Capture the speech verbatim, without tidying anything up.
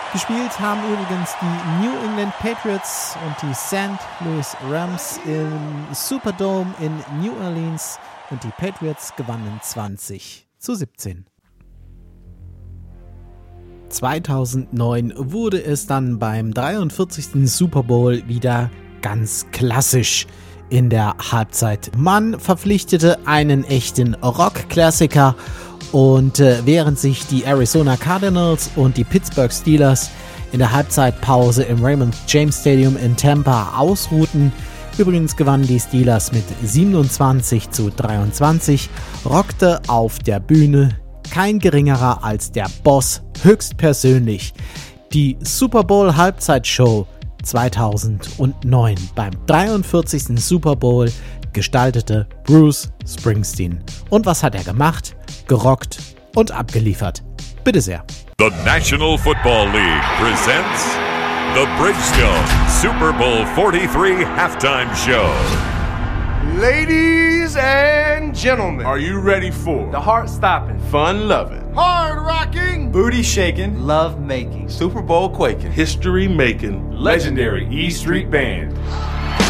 Gespielt haben übrigens die New England Patriots und die Saint Louis Rams im Superdome in New Orleans und die Patriots gewannen zwanzig zu siebzehn. zweitausendneun wurde es dann beim dreiundvierzigsten Super Bowl wieder ganz klassisch in der Halbzeit. Man verpflichtete einen echten Rock-Klassiker. Und äh, während sich die Arizona Cardinals und die Pittsburgh Steelers in der Halbzeitpause im Raymond James Stadium in Tampa ausruhten, übrigens gewannen die Steelers mit siebenundzwanzig zu dreiundzwanzig, rockte auf der Bühne kein geringerer als der Boss höchstpersönlich. Die Super Bowl Halbzeitshow zweitausendneun beim dreiundvierzigsten Super Bowl gestaltete Bruce Springsteen. Und was hat er gemacht? Gerockt und abgeliefert. Bitte sehr. The National Football League presents the Bridgestone Super Bowl forty-three Halftime Show. Ladies and gentlemen, are you ready for the heart-stopping, fun-loving, hard-rocking, booty-shaking, love-making, Super Bowl quaking, history-making, legendary E Street Band?